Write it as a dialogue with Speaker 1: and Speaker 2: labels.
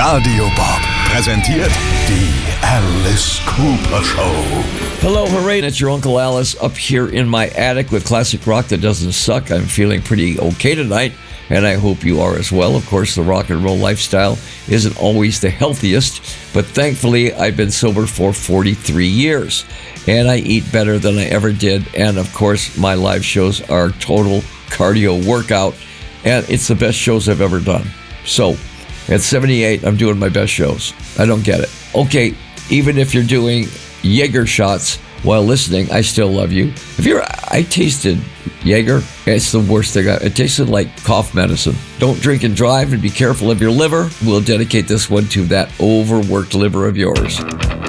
Speaker 1: Radio Bob präsentiert die Alice Cooper Show.
Speaker 2: Hello, hooray, it's your Uncle Alice up here in my attic with classic rock that doesn't suck. I'm feeling pretty okay tonight, and I hope you are as well. Of course, the rock and roll lifestyle isn't always the healthiest, but thankfully, I've been sober for 43 years, and I eat better than I ever did, and of course, my live shows are total cardio workout, and it's the best shows I've ever done. So, at 78, I'm doing my best shows. I don't get it. Okay, even if you're doing Jaeger shots while listening, I still love you. I tasted Jaeger. It's the worst thing. It tasted like cough medicine. Don't drink and drive, and be careful of your liver. We'll dedicate this one to that overworked liver of yours.